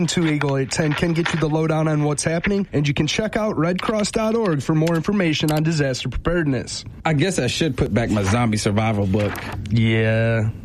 Talking to Eagle 810 can get you the lowdown on what's happening, and you can check out redcross.org for more information on disaster preparedness. I guess I should put back my zombie survival book. Yeah.